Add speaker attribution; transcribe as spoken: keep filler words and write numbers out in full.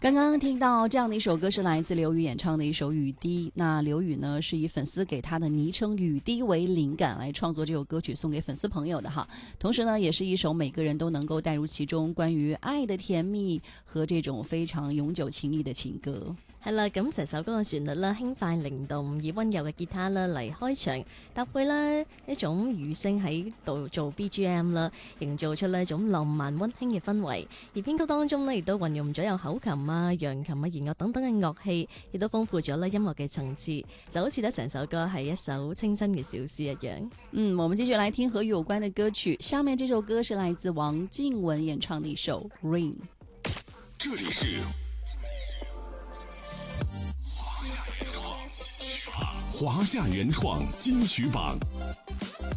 Speaker 1: 刚刚听到这样的一首歌是来自刘宇演唱的一首雨滴，那刘宇呢是以粉丝给他的昵称雨滴为灵感来创作这首歌曲送给粉丝朋友的哈，同时呢也是一首每个人都能够带入其中關於愛的甜蜜和這種非常永久情誼的情歌。
Speaker 2: 係啦，咁成首歌嘅旋律啦，輕快靈動，以溫柔嘅吉他啦嚟開場，搭配啦一種雨聲喺度做 B G M 啦，營造出呢一種浪漫溫馨嘅氛圍。而編曲當中呢，亦都運用咗有口琴啊、揚琴啊、弦樂等等嘅樂器，亦都豐富咗呢音樂嘅層次，就好似呢成首歌係一首清新嘅小詩一樣。
Speaker 1: 嗯，我們繼續來聽和雨有關的歌曲，下面這首歌是來自王靖雯演唱的一首 Rain。
Speaker 3: 這裡是華夏原創金曲榜。